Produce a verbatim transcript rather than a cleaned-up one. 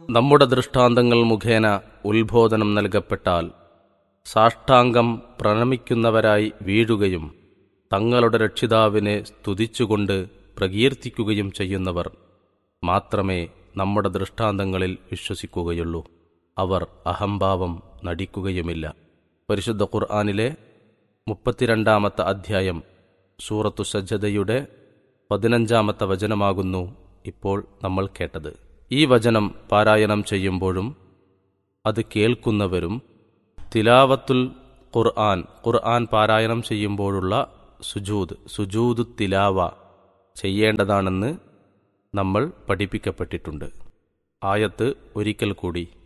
നമ്മുടെ ദൃഷ്ടാന്തങ്ങൾ മുഖേന ഉത്ബോധനം നൽകപ്പെട്ടാൽ സാഷ്ടാംഗം പ്രണമിക്കുന്നവരായി വീഴുകയും തങ്ങളുടെ രക്ഷിതാവിനെ സ്തുതിച്ചുകൊണ്ട് പ്രകീർത്തിക്കുകയും ചെയ്യുന്നവർ മാത്രമേ നമ്മുടെ ദൃഷ്ടാന്തങ്ങളിൽ വിശ്വസിക്കുകയുള്ളൂ. അവർ അഹംഭാവം നടിക്കുകയുമില്ല. പരിശുദ്ധ ഖുർആനിലെ മുപ്പത്തിരണ്ടാമത്തെ അധ്യായം സൂറത്തു സജ്ജദയുടെ പതിനഞ്ചാമത്തെ വചനമാകുന്നു ഇപ്പോൾ നമ്മൾ കേട്ടത്. ഈ വചനം പാരായണം ചെയ്യുമ്പോഴും അത് കേൾക്കുന്നവരും തിലാവത്തുൽ ഖുർആൻ ഖുർആൻ പാരായണം ചെയ്യുമ്പോഴുള്ള സുജൂദ് സുജൂദു തിലാവ ചെയ്യേണ്ടതാണെന്ന് നമ്മൾ പഠിപ്പിക്കപ്പെട്ടിട്ടുണ്ട്. ആയത്ത് ഒരിക്കൽ കൂടി